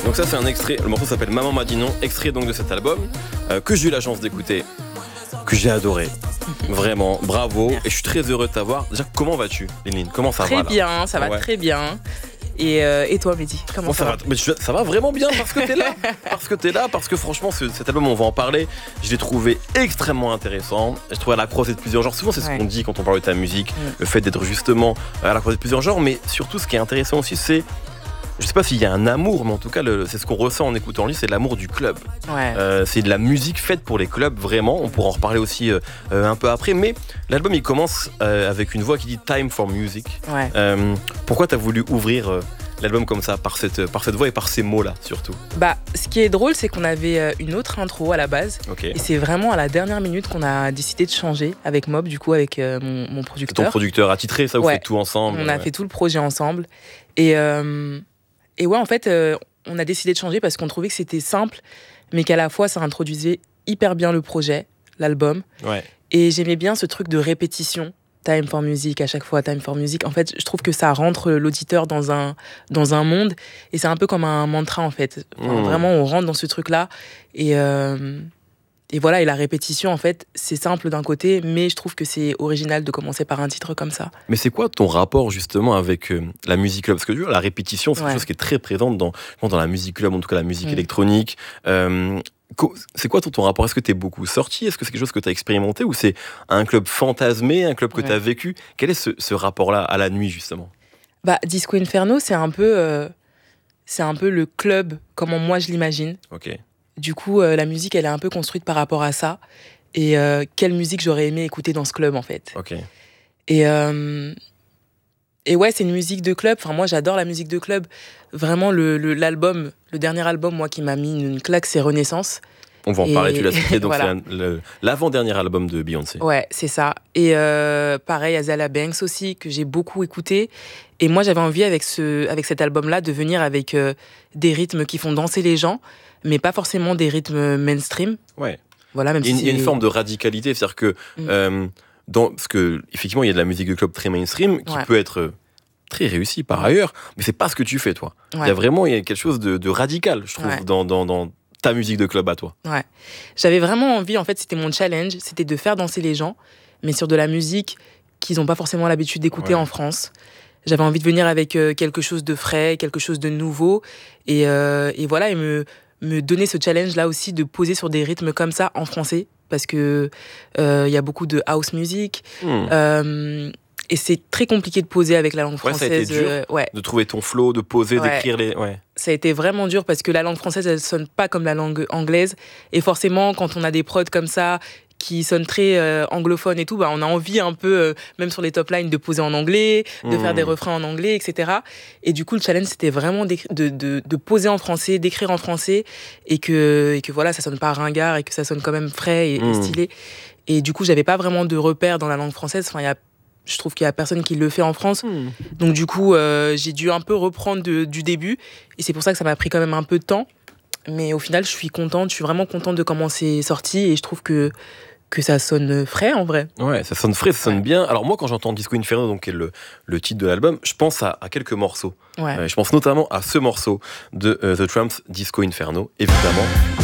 Donc ça c'est un extrait, le morceau s'appelle Maman m'a dit non, extrait donc de cet album que j'ai eu la chance d'écouter, que j'ai adoré. Vraiment, bravo. Merci. Et je suis très heureux de t'avoir. Déjà, comment vas-tu, Lénine? Comment ça va? Très bien, ça va très bien. Et toi, Mehdi, comment ça va? Ça va vraiment bien parce que t'es là. Parce que franchement, cet album, on va en parler. Je l'ai trouvé extrêmement intéressant. Je trouvais à la croisée de plusieurs genres. Souvent, c'est ce qu'on dit quand on parle de ta musique, le fait d'être justement à la croisée de plusieurs genres. Mais surtout, ce qui est intéressant aussi, c'est, je sais pas s'il y a un amour, mais en tout cas, c'est ce qu'on ressent en écoutant lui, c'est l'amour du club. C'est de la musique faite pour les clubs, vraiment. On pourra en reparler aussi un peu après. Mais l'album, il commence avec une voix qui dit Time for Music. Pourquoi t'as voulu ouvrir l'album comme ça, par cette voix et par ces mots-là, surtout? Ce qui est drôle, c'est qu'on avait une autre intro à la base. Et c'est vraiment à la dernière minute qu'on a décidé de changer avec Mob, du coup, avec mon producteur. C'est ton producteur attitré, ça, vous faites tout ensemble? On a fait tout le projet ensemble. Et ouais, en fait, on a décidé de changer parce qu'on trouvait que c'était simple, mais qu'à la fois, ça introduisait hyper bien le projet, l'album. Et j'aimais bien ce truc de répétition. Time for Music, à chaque fois, Time for Music. En fait, je trouve que ça rentre l'auditeur dans un monde. Et c'est un peu comme un mantra, en fait. Vraiment, on rentre dans ce truc-là. Et voilà, et la répétition, en fait, c'est simple d'un côté, mais je trouve que c'est original de commencer par un titre comme ça. Mais c'est quoi ton rapport, justement, avec la musique club? Parce que tu vois, la répétition, c'est quelque chose qui est très présente dans la musique club, en tout cas la musique électronique. C'est quoi ton rapport? Est-ce que tu es beaucoup sorti? Est-ce que c'est quelque chose que tu as expérimenté? Ou c'est un club fantasmé, un club que tu as vécu? Quel est ce rapport-là à la nuit, justement? Disco Inferno, c'est un peu le club, comment moi je l'imagine. Du coup, la musique, elle est un peu construite par rapport à ça. Et quelle musique j'aurais aimé écouter dans ce club, en fait. Et ouais, c'est une musique de club. Enfin, moi, j'adore la musique de club. Vraiment, l'album, le dernier album, moi, qui m'a mis une claque, c'est Renaissance. On va en parler, tu l'as cité, donc voilà. C'est l'avant-dernier album de Beyoncé. Ouais, c'est ça. Et pareil, Azealia Banks aussi, que j'ai beaucoup écouté. Et moi, j'avais envie, avec cet album-là, de venir avec des rythmes qui font danser les gens, mais pas forcément des rythmes mainstream. Voilà, même il y a une forme de radicalité, c'est-à-dire que parce que effectivement, il y a de la musique de club très mainstream qui peut être très réussie par ailleurs, mais c'est pas ce que tu fais, toi. Il y a quelque chose de radical, je trouve, dans ta musique de club à toi. J'avais vraiment envie, en fait, c'était mon challenge, c'était de faire danser les gens, mais sur de la musique qu'ils n'ont pas forcément l'habitude d'écouter en France. J'avais envie de venir avec quelque chose de frais, quelque chose de nouveau, et voilà, et me donner ce challenge-là aussi de poser sur des rythmes comme ça en français, parce que y a beaucoup de house music, et c'est très compliqué de poser avec la langue française. Ça a été dur de trouver ton flow, de poser, d'écrire les... Ça a été vraiment dur parce que la langue française, elle sonne pas comme la langue anglaise, et forcément, quand on a des prods comme ça, qui sonnent très anglophones et tout, on a envie un peu, même sur les top lines, de poser en anglais, de faire des refrains en anglais, etc. Et du coup, le challenge, c'était vraiment de poser en français, d'écrire en français, et que voilà, ça sonne pas ringard, et que ça sonne quand même frais et stylé. Et du coup, j'avais pas vraiment de repères dans la langue française. Enfin, je trouve qu'il y a personne qui le fait en France. Donc du coup, j'ai dû un peu reprendre du début. Et c'est pour ça que ça m'a pris quand même un peu de temps. Mais au final, je suis vraiment contente de comment c'est sorti. Et je trouve que ça sonne frais, en vrai. Ouais, ça sonne frais, ça sonne bien. Alors moi, quand j'entends Disco Inferno, donc qui est le titre de l'album, je pense à quelques morceaux. Je pense notamment à ce morceau de The Tramps, Disco Inferno, évidemment.